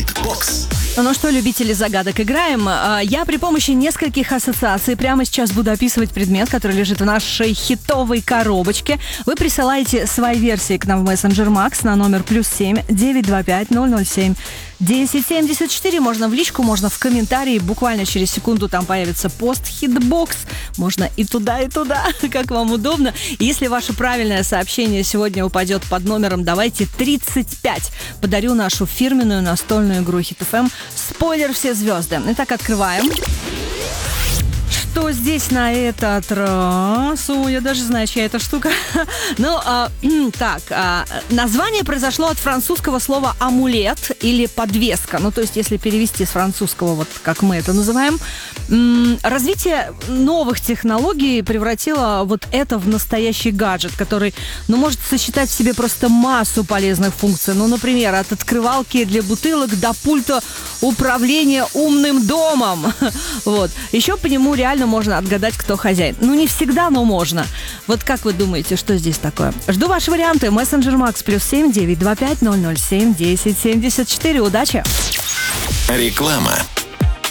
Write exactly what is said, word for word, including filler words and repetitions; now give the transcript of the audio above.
Хитбокс. Ну что, любители загадок, играем. Я при помощи нескольких ассоциаций прямо сейчас буду описывать предмет, который лежит в нашей хитовой коробочке. Вы присылаете свои версии к нам в мессенджер Макс на номер плюс семь девятьсот двадцать пять ноль ноль семь десять семьдесят четыре. Можно в личку, можно в комментарии. Буквально через секунду там появится пост Хитбокс. Можно и туда, и туда, как вам удобно. И если ваше правильное сообщение сегодня упадет под номером, давайте тридцать пять. Подарю нашу фирменную настольную игру Хит эф эм «Спойлер, все звезды». Итак, открываем. Что здесь на этот раз? О, я даже знаю, чья эта штука. Ну, а, так, а, название произошло от французского слова «амулет» или «подвеска». Ну, то есть, если перевести с французского, вот как мы это называем, м- развитие новых технологий превратило вот это в настоящий гаджет, который, ну, может сочетать в себе просто массу полезных функций. Ну, например, от открывалки для бутылок до пульта управления умным домом. Вот. Еще по нему реально можно отгадать, кто хозяин. Ну, не всегда, но можно. Вот как вы думаете, что здесь такое? Жду ваши варианты. Мессенджер Макс плюс семь девятьсот двадцать пять ноль ноль семь десять семьдесят четыре. Удачи! Реклама.